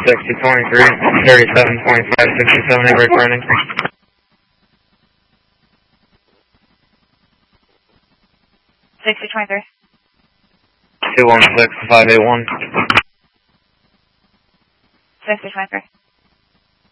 6023, 3725, 67, airbrake burning. 6023. 216, 581. 6023.